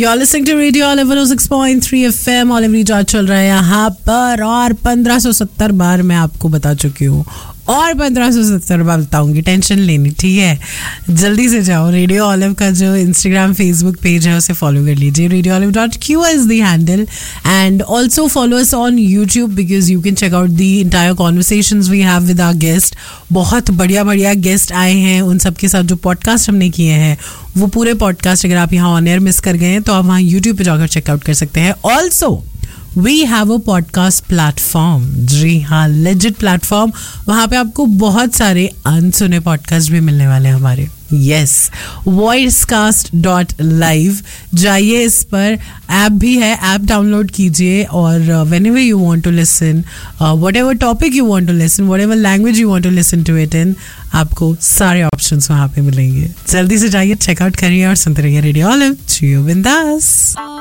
You're listening to Radio Olive 106.3 FM. Olive Recharge चल रहा है यहाँ पर और 1570 बार मैं आपको बता चुकी हूँ और 1570 बार बताऊंगी. टेंशन लेनी, ठीक है. जल्दी से जाओ. रेडियो ऑलिव का जो इंस्टाग्राम फेसबुक पेज है उसे फॉलो कर लीजिए. radioolive.q is the handle and also follow us on YouTube because you can check out the entire conversations we have with our guest. बहुत बढ़िया बढ़िया गेस्ट आए हैं. उन सब के साथ जो पॉडकास्ट हमने किए हैं वो पूरे पॉडकास्ट अगर आप यहाँ ऑन एयर मिस कर गए हैं तो आप वहाँ YouTube पे जाकर चेकआउट कर सकते हैं. Also We have a podcast platform. जी हाँ, legit platform. वहाँ पे आपको बहुत सारे अनसुने पॉडकास्ट भी मिलने वाले हैं हमारे. Yes, voicecast.live. जाइए इस पर. ऐप भी है, ऐप डाउनलोड कीजिए और whenever you want to listen, whatever topic you want to listen, whatever language you want to listen to it in, आपको सारे ऑप्शंस वहाँ पे मिलेंगे. जल्दी से जाइए, चेकआउट करिए और सुनते रहिए रेडियो ऑलिव. जियो बिंदास.